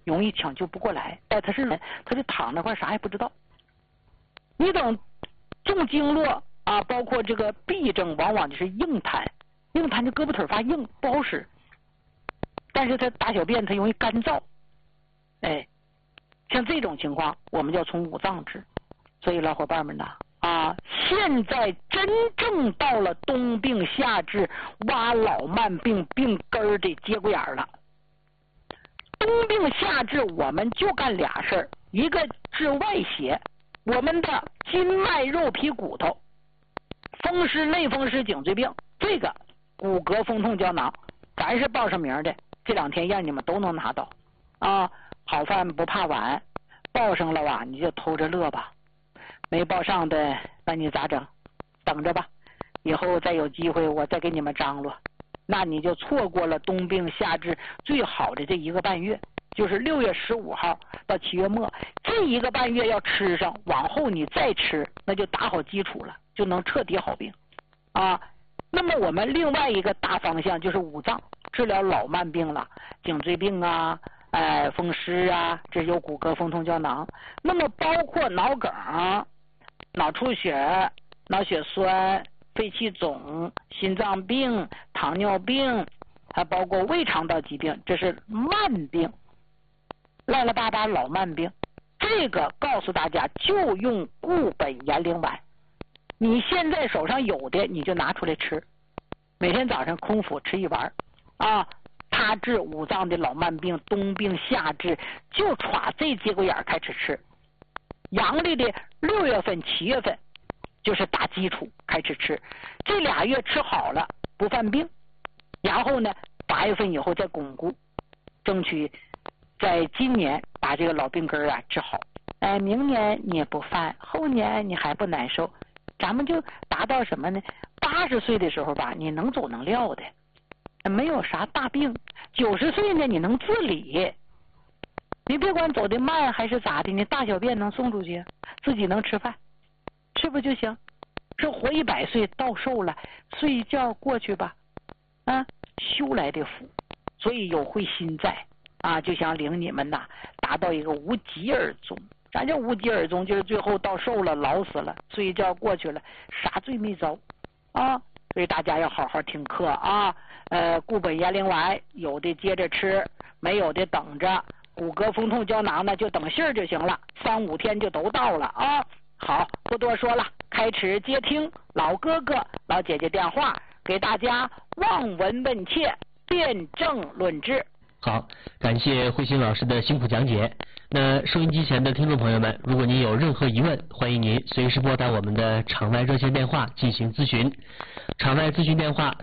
容易抢救不过来。但他是人，他就躺那块啥也不知道。你等重经络啊，包括这个痹症，往往就是硬瘫，硬瘫就胳膊腿发硬，不好使。但是他大小便他容易干燥，哎，像这种情况，我们就要从五脏治。所以老伙伴们呐，啊，现在真正到了冬病夏治、挖老慢病病根儿的节骨眼了。冬病夏治，我们就干俩事儿，一个治外邪，我们的筋脉、肉皮、骨头，风湿、类风湿、颈椎病，这个骨骼风痛胶囊，咱是报上名的。这2天让你们都能拿到啊！好饭不怕晚，报上了吧，你就偷着乐吧；没报上的，那你咋整？等着吧，以后再有机会我再给你们张罗。那你就错过了冬病夏治最好的这1个半月，就是6月15号到7月末这1个半月要吃上，往后你再吃，那就打好基础了，就能彻底好病啊。那么我们另外一个大方向就是五脏治疗老慢病了，颈椎病啊，风湿啊，这有骨骼风痛胶囊。那么包括脑梗、脑出血、脑血栓、肺气肿、心脏病、糖尿病，还包括胃肠道疾病，这是慢病，乱了八八老慢病。这个告诉大家，就用固本延龄丸。你现在手上有的你就拿出来吃，每天早上空腹吃1丸啊，它治五脏的老慢病，冬病夏治，就歘这节骨眼开始吃。阳历的6月份、7月份就是打基础开始吃，这2月吃好了不犯病，然后呢8月份以后再巩固，争取在今年把这个老病根啊治好。明年你也不犯，后年你还不难受，咱们就达到什么呢？80岁的时候吧，你能走能撂的，没有啥大病。90岁呢，你能自理，你别管走得慢还是咋的，你大小便能送出去，自己能吃饭，吃不就行？是活100岁到寿了，睡一觉过去吧，啊，修来的福。所以有慧心在啊，就想领你们呐，达到一个无疾而终。啥叫无疾而终？就是最后到寿了，老死了，睡一觉过去了，啥罪没遭啊。所以大家要好好听课啊。固本延龄丸有的接着吃，没有的等着。骨骼风痛胶囊呢，就等信儿就行了，3、5天就都到了啊。好，不多说了，开始接听老哥哥、老姐姐电话，给大家望闻问切，辩证论治。 好，感谢慧心老师的辛苦讲解。那收音机前的听众朋友们，如果您有任何疑问，欢迎您随时拨打我们的场外热线电话进行咨询。场外咨询电话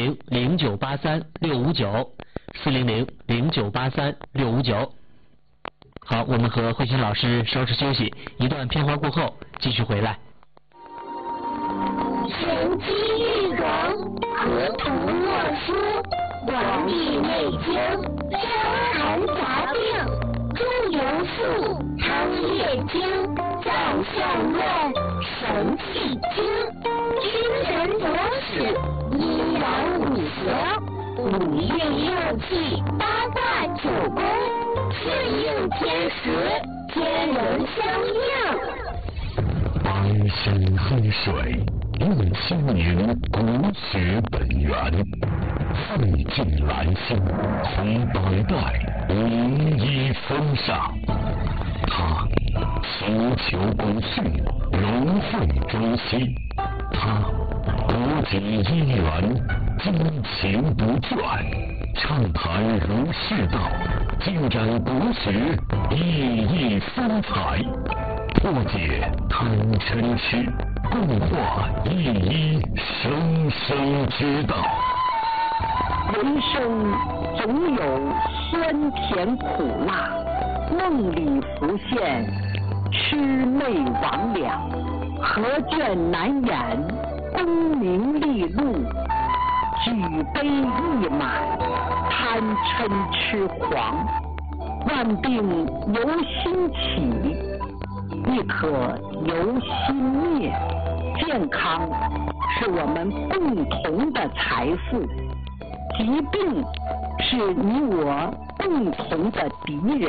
400-0983-659，400-0983-659。好，我们和慧心老师稍事休息，一段片花过后继续回来。 神机玉容，河图洛书，黄帝内经，伤寒杂病，朱由素，汤液经，脏象论，神气经，精神博士，阴阳五行，5运6气，8卦9宫，适应天时，天人相应。 安心喝水，用心灵古血本源，奋进兰心，从百代无一风尚。它祈求不续，荣惠中西。它博己一元，激情不倦，畅谈儒释道，尽展国学，熠熠风采。破解贪嗔痴，共话一生生之道。 人生总有酸甜苦辣，梦里浮现魑魅魍魉，何卷难言，功名利禄，举杯一满，贪嗔痴狂。万病由心起，亦可由心灭。健康是我们共同的财富，疾病是你我共同的敌人。